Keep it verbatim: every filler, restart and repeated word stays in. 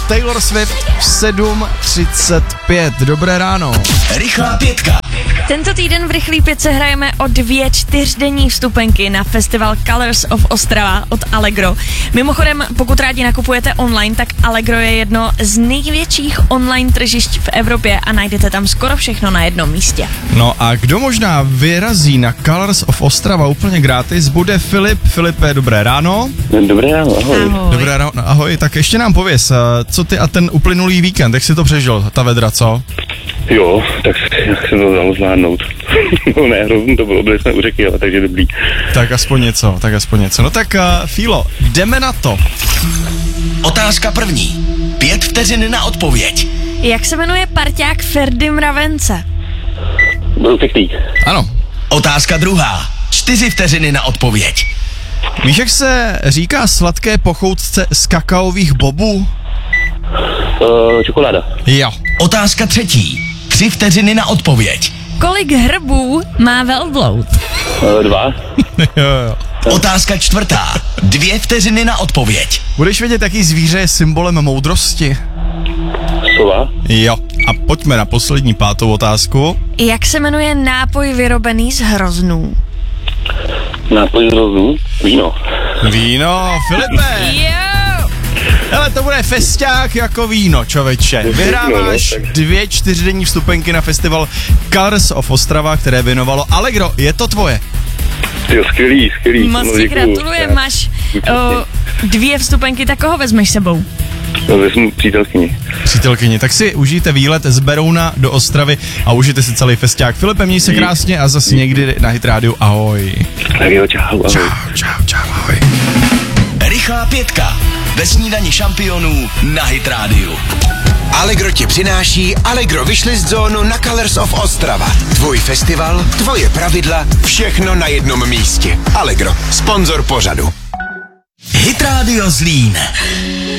Taylor Swift v sedm třicet pět. Dobré ráno. Rychlá pětka. Tento týden v Rychlý pětce hrajeme o dvě čtyřdenní vstupenky na festival Colors of Ostrava od Allegro. Mimochodem, pokud rádi nakupujete online, tak Allegro je jedno z největších online tržišť v Evropě a najdete tam skoro všechno na jednom místě. No a kdo možná vyrazí na Colors of Ostrava úplně gratis, bude Filip. Filipe, dobré ráno. Dobré ráno, ahoj. Ahoj. Dobré ráno, ahoj. Tak ještě nám pověz, co ty a ten uplynulý víkend, jak jsi to přežil, ta vedra, co? Jo, tak jak se to dalo zvládnout. No ne, hrozně to bylo, byli jsme u řeky, ale takže dobrý. Tak aspoň něco, tak aspoň něco. No tak uh, Fílo, jdeme na to. Otázka první. Pět vteřin na odpověď. Jak se jmenuje parťák Ferdy Mravence? Byl pěkný. Ano. Otázka druhá. Čtyři vteřiny na odpověď. Víš, jak se říká sladké pochoutce z kakaových bobů? Uh, čokoláda. Jo. Otázka třetí. Tři vteřiny na odpověď. Kolik hrbů má velbloud? Uh, dva. jo, jo. Otázka čtvrtá. Dvě vteřiny na odpověď. Budeš vědět, jaký zvíře je symbolem moudrosti? Sova. Jo. A pojďme na poslední pátou otázku. Jak se jmenuje nápoj vyrobený z hroznů? Nápoj z rozu. Víno. Víno, Filipe. Jo! Hele, to bude festák jako víno, čověče. Vyhráváš dvě čtyřdenní vstupenky na festival Colors of Ostrava, které věnovalo Allegro. Je to tvoje? Jo, skvělý, skvělý. Moc No, ti děkuju. gratulujem, máš o, dvě vstupenky, tak koho vezmeš sebou? No, vezmu přítelkyni. Přítelkyni, tak si užijte výlet z Berouna do Ostravy a užijte si celý festák. Filipe, měj se krásně a zase někdy na Hit Rádiu. Ahoj. Tak jo, čau, ahoj. Čau, čau, čau, ahoj. Rychlá pětka. Ve snídani šampionů na Hit Rádiu. Allegro ti přináší Allegro Wishlist zónu na Colors of Ostrava. Tvůj festival, tvoje pravidla, všechno na jednom místě. Allegro, sponzor pořadu. Hit Radio Zlín.